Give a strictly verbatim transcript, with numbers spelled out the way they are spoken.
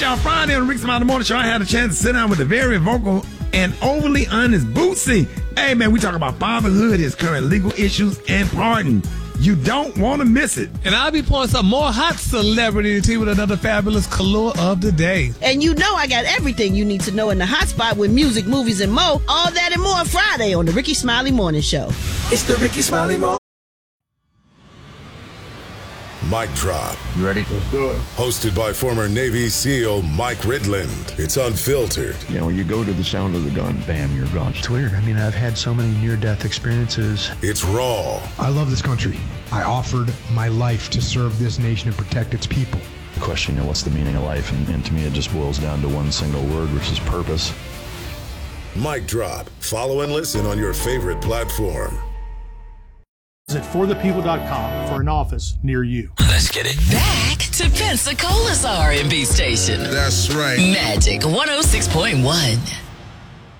y'all, Friday on the Ricky Smiley Morning Show, I had a chance to sit down with the very vocal and overly honest Bootsy. Hey, man, we talk about fatherhood, his current legal issues, and pardon. You don't want to miss it. And I'll be pouring some more hot celebrity tea with another fabulous color of the day. And you know I got everything you need to know in the hot spot with music, movies, and more. All that and more Friday on the Ricky Smiley Morning Show. It's the Ricky Smiley Morning. Mic Drop. You ready? Let's do it. Hosted by former Navy SEAL Mike Ridland. It's unfiltered. You know, when you go to the sound of the gun, bam, you're gone. It's weird. I mean, I've had so many near-death experiences. It's raw. I love this country. I offered my life to serve this nation and protect its people. Question, you know, what's the meaning of life? And, and to me, it just boils down to one single word, which is purpose. Mic Drop. Follow and listen on your favorite platform. Visit for the people dot com for an office near you. Let's get it back to Pensacola's R and B station. That's right. Magic one oh six point one.